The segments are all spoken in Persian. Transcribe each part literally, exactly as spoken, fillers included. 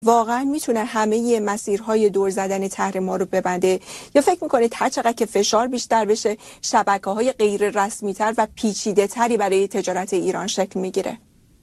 واقعا میتونه همه مسیرهای دور زدن تحریم‌ها رو ببنده، یا فکر میکنید هر چقدر که فشار بیشتر بشه شبکه‌های غیر رسمی‌تر و پیچیده‌تری برای تجارت ایران شکل میگیره؟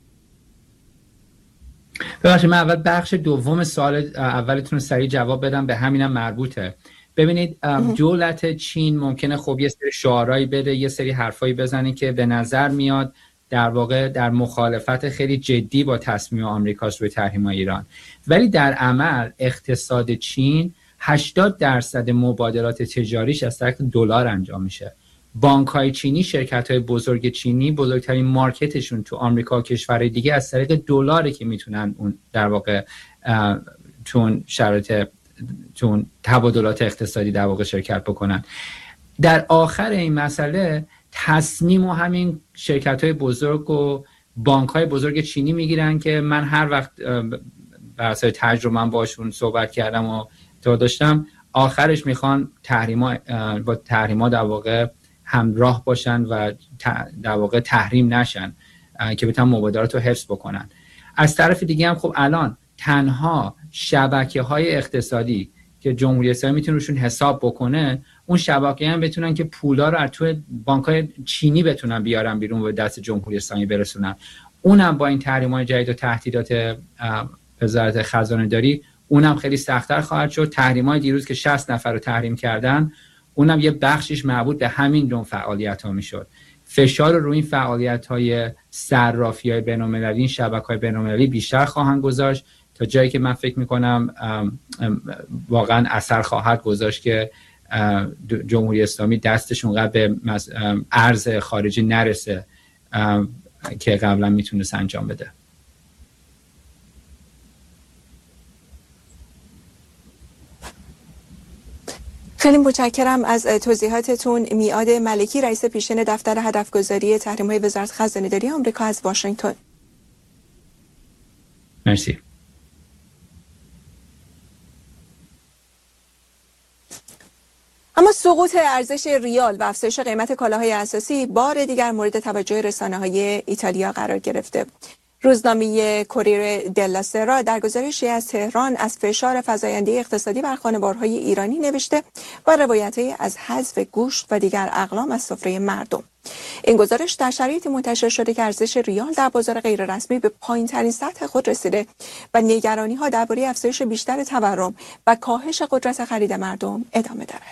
ببخشید من اول بخش دوم سوال اولتون رو سریع جواب بدم، به همینم مربوطه. ببینید دولت چین ممکنه خب یه سری شعارهایی بده، یه سری حرفایی بزنه که به نظر میاد در واقع در مخالفت خیلی جدی با تصمیم آمریکاست روی تحریم ایران، ولی در عمل اقتصاد چین هشتاد درصد مبادلات تجاریش از طریق دلار انجام میشه. بانک‌های چینی، شرکت‌های بزرگ چینی، بزرگترین مارکتشون تو آمریکا و کشورهای دیگه از طریق دلاره که میتونن اون در واقع چون شرایط چون تبادلات اقتصادی در واقع شرکت بکنن. در آخر این مسئله تصمیم و همین شرکت‌های بزرگ و بانک‌های بزرگ چینی میگیرن که من هر وقت بر اساس تجربه من باشون صحبت کردم و تا داشتم، آخرش میخوان تحریما با تحریما در واقع همراه باشن و در واقع تحریم نشن که بتونن مبادلات رو حفظ بکنن. از طرف دیگه هم خب الان تنها شبکه‌های اقتصادی که جمهوری اسلامی میتونه روشون حساب بکنه، اون شبکه هم بتونن که پولا رو از توی بانک‌های چینی بتونن بیارن بیرون و به دست جمهوری اسلامی برسونن. اونم با این تحریم‌های جدید و تهدیدات وزارت خزانه‌داری اونم خیلی سخت‌تر خواهد شد. تحریم‌های دیروز که شصت نفر رو تحریم کردن، اونم یه بخشش مربوط به همین نوع فعالیت‌ها میشد. فشار رو روی این فعالیت‌های صرافی‌های بین‌المللی، این شبکه‌های بین‌المللی بیشتر خواهند گذاشت تا جایی که من فکر می‌کنم واقعا اثر خواهد گذاشت که جمهوری اسلامی دستشون قبل به ارز خارجی نرسه که قبلا میتونست انجام بده. خیلی متشکرم از توضیحاتتون. میعاد ملکی، رئیس پیشین دفتر هدفگذاری تحریم‌های وزارت خزانه‌داری آمریکا از واشنگتن. مرسی. اما سقوط ارزش ریال و افزایش قیمت کالاهای اساسی بار دیگر مورد توجه رسانه‌های ایتالیا قرار گرفته. روزنامه کوریر دلا سرا در گزارشی از تهران از فشار فزاینده اقتصادی بر خانوارهای ایرانی نوشته و روایت‌هایی از حذف گوشت و دیگر اقلام از سفره مردم. این گزارش در شرایطی منتشر شده که ارزش ریال در بازار غیررسمی به پایین‌ترین سطح خود رسیده و نگرانی‌ها درباره افزایش بیشتر تورم و کاهش قدرت خرید مردم ادامه دارد.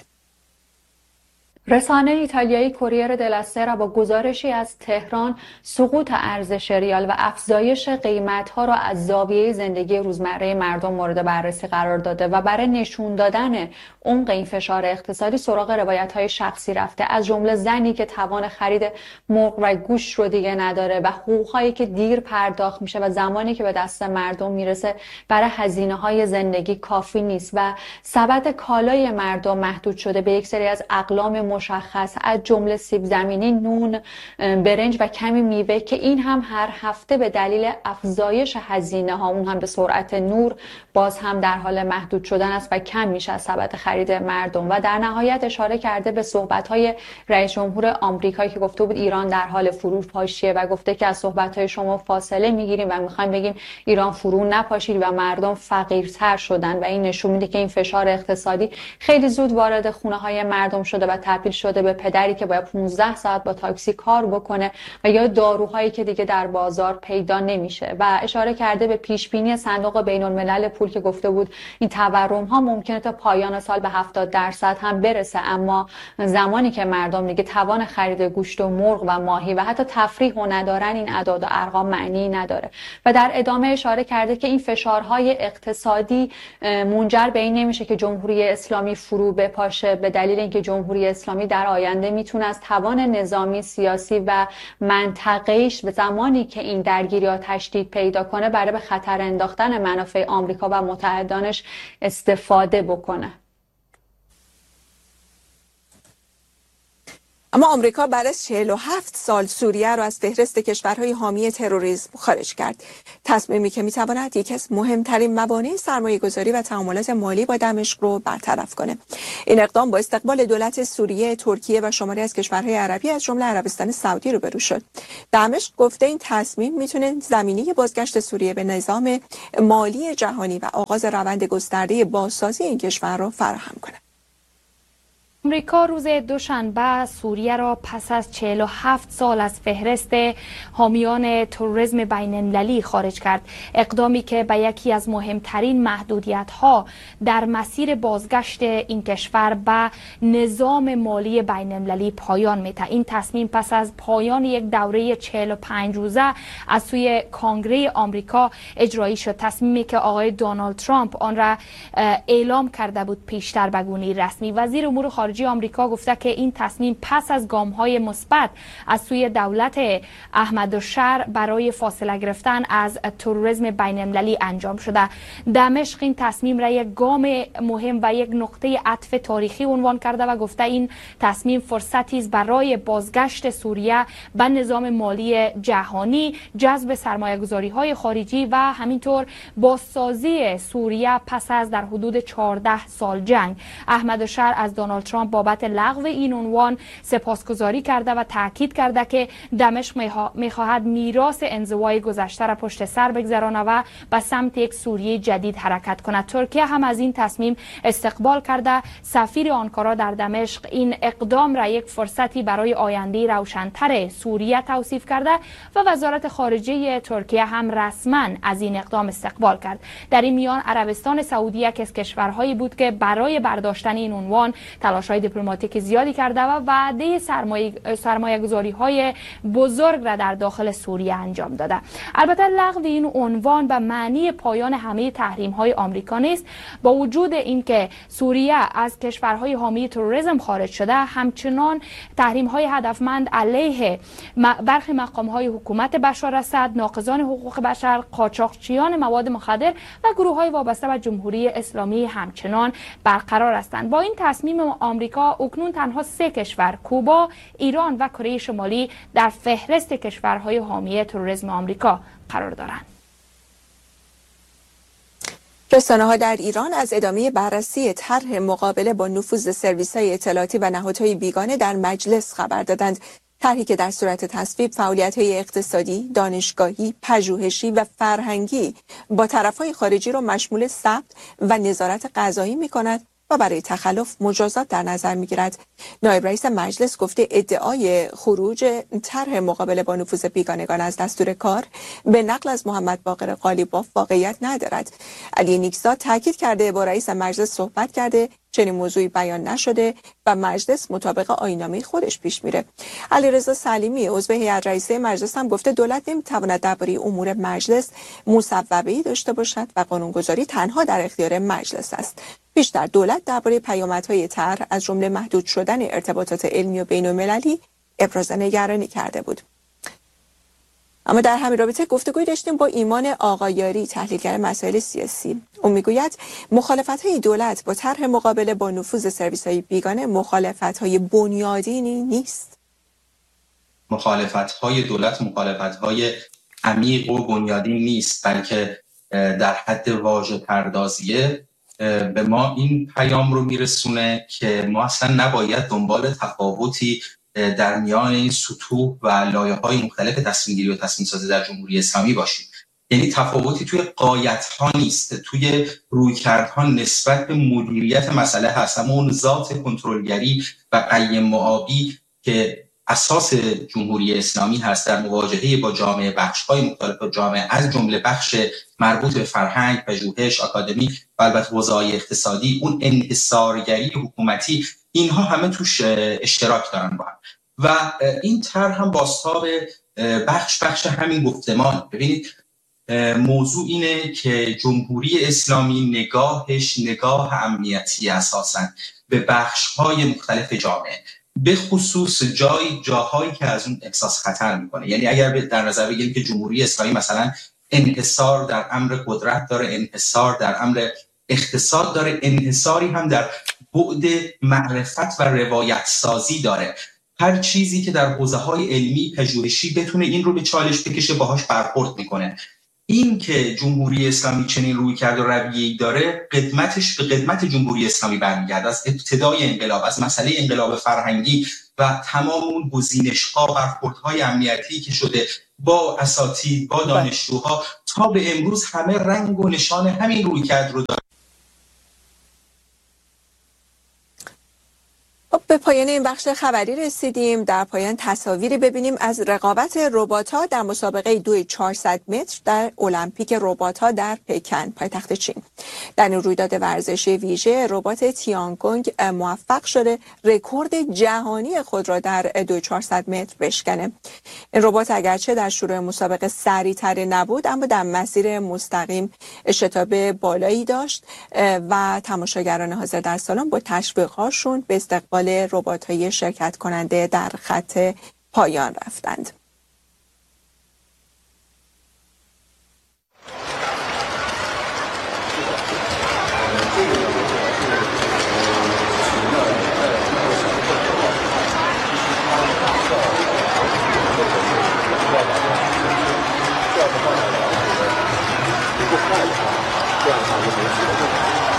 رسانه ایتالیایی کوریر دلا سرا با گزارشی از تهران سقوط ارزش ریال و افزایش قیمت‌ها را از زاویه زندگی روزمره مردم مورد بررسی قرار داده و برای نشون دادن عمق این فشار اقتصادی سراغ روایت‌های شخصی رفته، از جمله زنی که توان خرید مرغ و گوشت رو دیگه نداره و حقوق‌هایی که دیر پرداخت میشه و زمانی که به دست مردم میرسه برای هزینه‌های زندگی کافی نیست و سبد کالای مردم محدود شده به یک سری از اقلام مشخص، از جمله سیب زمینی، نون، برنج و کمی میوه که این هم هر هفته به دلیل افزایش هزینه ها، اون هم به سرعت نور، باز هم در حال محدود شدن است و کم میشه از سبد خرید مردم. و در نهایت اشاره کرده به صحبت های رئیس جمهور آمریکا که گفته بود ایران در حال فروپاشیه و گفته که از صحبت های شما فاصله میگیریم و میخوایم بگیم ایران فرو نپاشید و مردم فقیرتر شدن و این نشون میده که این فشار اقتصادی خیلی زود وارد خونه های مردم شده و تبدیل شده به پدری که باید پانزده ساعت با تاکسی کار بکنه و یا داروهایی که دیگه در بازار پیدا نمیشه. و اشاره کرده به پیش بینی صندوق بین الملل پول که گفته بود این تورم ها ممکنه تا پایان سال به هفتاد درصد هم برسه، اما زمانی که مردم دیگه توان خرید گوشت و مرغ و ماهی و حتی تفریح و ندارن، این اعداد و ارقام معنی نداره. و در ادامه اشاره کرده که این فشارهای اقتصادی منجر به این نمیشه که جمهوری اسلامی فرو بپاشه، به دلیل اینکه جمهوری اسلامی در آینده میتونه از توان نظامی، سیاسی و منطقه‌ایش به زمانی که این درگیری‌ها تشدید پیدا کنه برای به خطر انداختن منافع آمریکا و متحدانش استفاده بکنه. اما آمریکا بعد از چهل و هفت سال سوریه را از فهرست کشورهای حامی تروریسم خارج کرد. تصمیمی که میتواند یکی از مهمترین موانع سرمایه‌گذاری و تعاملات مالی با دمشق رو برطرف کنه. این اقدام با استقبال دولت سوریه، ترکیه و شماری از کشورهای عربی از جمله عربستان سعودی روبرو شد. دمشق گفته این تصمیم میتونه زمینه بازگشت سوریه به نظام مالی جهانی و آغاز روند گسترده بازسازی این کشور را فراهم کنه. آمریکا روز دوشنبه سوریه را پس از چهل و هفت سال از فهرست حامیان تروریسم بین‌المللی خارج کرد. اقدامی که به یکی از مهمترین محدودیت‌ها در مسیر بازگشت این کشور به نظام مالی بین‌المللی پایان می‌دهد. این تصمیم پس از پایان یک دوره چهل و پنج روزه از سوی کنگره آمریکا اجرایی شد. تصمیمی که آقای دونالد ترامپ آن را اعلام کرده بود پیشتر به گونه رسمی. وزیر امور خارجه آمریکا گفته که این تصمیم پس از گام‌های مثبت از سوی دولت احمدالشر برای فاصله گرفتن از تروریسم بین‌المللی انجام شده. دمشق این تصمیم را یک گام مهم و یک نقطه عطف تاریخی عنوان کرده و گفته این تصمیم فرصتی است برای بازگشت سوریه به نظام مالی جهانی، جذب سرمایه‌گذاری‌های خارجی و همینطور بازسازی سوریه پس از در حدود چهارده سال جنگ. احمدالشر از دونالد ترامپ بابت لغو این عنوان سپاسگزاری کرده و تاکید کرده که دمشق می‌خواهد میراث انزوای گذشته را پشت سر بگذرانه و به سمت یک سوریه جدید حرکت کند. ترکیه هم از این تصمیم استقبال کرده. سفیر آنکارا در دمشق این اقدام را یک فرصتی برای آینده روشن‌تر سوریه توصیف کرده و وزارت خارجه ترکیه هم رسما از این اقدام استقبال کرد. در این میان عربستان سعودی یک از کشورهایی بود که برای برداشتن این عنوان تلاش‌های دیپلماتیک زیادی کرده و وعده سرمایه سرمایه‌گذاری‌های بزرگ را در داخل سوریه انجام داده. البته لغو این عنوان به معنی پایان همه تحریم‌های آمریکا نیست. با وجود اینکه سوریه از کشورهای حامی تروریسم خارج شده، همچنان تحریم‌های هدفمند علیه برخی مقام‌های حکومت بشار اسد، ناقضان حقوق بشر، قاچاقچیان مواد مخدر و گروه‌های وابسته به جمهوری اسلامی همچنان برقرار هستند. با این تصمیم آمریکا اکنون تنها سه کشور، کوبا، ایران و کره شمالی در فهرست کشورهای حامی تروریسم آمریکا قرار دارند. رسانه‌ها در ایران از ادامه بررسی طرح مقابله با نفوذ سرویس‌های اطلاعاتی و نهادهای بیگانه در مجلس خبر دادند. طرحی که در صورت تصویب فعالیت‌های اقتصادی، دانشگاهی، پژوهشی و فرهنگی با طرف‌های خارجی را مشمول ثبت و نظارت قضایی می‌کند و برای تخلف مجازات در نظر می‌گیرد. نایب رئیس مجلس گفته ادعای خروج طرح مقابله با نفوذ بیگانگان از دستور کار به نقل از محمد باقر قالیباف واقعیت ندارد. علی نیکزاد تاکید کرده با رئیس مجلس صحبت کرده، چنین موضوعی بیان نشده و مجلس مطابق آیین‌نامه خودش پیش میره. علیرضا سلیمی عضو هیئت رئیسه مجلس هم گفته دولت نمیتواند درباره امور مجلس مصوبه‌ای داشته باشد و قانونگذاری تنها در اختیار مجلس است. بیشتر دولت درباره پیامدهای طرح از جمله محدود شدن ارتباطات علمی و بین‌المللی ابراز نگرانی کرده بود. اما در همین رابطه گفتگوی داشتیم با ایمان آقایاری، تحلیلگر مسائل سیاسی. او میگوید مخالفت‌های دولت با طرح مقابله با نفوذ سرویس‌های بیگانه مخالفت‌های بنیادینی نیست. مخالفت‌های دولت مخالفت‌های عمیق و بنیادین نیست، بلکه در حد واژه پردازیه به ما این پیام رو میرسونه که ما اصلا نباید دنبال تفاوتی در میان این سطوح و لایه‌های مختلف تصمیم‌گیری و تصمیم‌سازی در جمهوری اسلامی باشیم. یعنی تفاوتی توی غایت‌ها نیست، توی رویکردها نسبت به مدیریت مسئله هست. اما اون ذات کنترلگری و قیم معابی که اساس جمهوری اسلامی هست در مواجهه با جامعه، بخش‌های مختلف جامعه، از جمله بخش مربوط به فرهنگ، پژوهش، آکادمی و البته حوزه‌های اقتصادی، اون انحصارگری حکومتی، اینها همه توش اشتراک دارن با هم. و این طرح هم بازتاب بخش بخش همین گفتمان. ببینید موضوع اینه که جمهوری اسلامی نگاهش نگاه امنیتی اساساً به بخش‌های مختلف جامعه، به خصوص جای جاهایی که از اون احساس خطر میکنه. یعنی اگر در نظر بگیریم که جمهوری اسلامی مثلا انحصار در امر قدرت داره، انحصار در امر اقتصاد داره، انحصاری هم در بعد معرفت و روایت سازی داره، هر چیزی که در حوزه‌های علمی پژوهشی بتونه این رو به چالش بکشه باهاش برخورد میکنه. این که جمهوری اسلامی چنین روی کرد و رویه‌ای داره قدمتش به قدمت جمهوری اسلامی برمیگرده، از ابتدای انقلاب، از مسئله انقلاب فرهنگی و تمام اون گزینش‌ها، برخوردهای امنیتی که شده با اساتید، با دانشجوها تا به امروز همه رنگ و نشان همین روی کرد رو داره. به پایان این بخش خبری رسیدیم. در پایان تصاویری ببینیم از رقابت ربات‌ها در مسابقه دوی چهارصد متر در المپیک ربات‌ها در پکن پایتخت چین. در این رویداد ورزشی ویژه ربات تیانگونگ موفق شده رکورد جهانی خود را در دوی چهارصد متر بشکنه. این ربات اگرچه در شروع مسابقه سریع‌تر نبود اما در مسیر مستقیم شتاب بالایی داشت و تماشاگران حاضر در سالن با تشویق‌هاشون به استقبال ربات‌های شرکت کننده در خط پایان رفتند.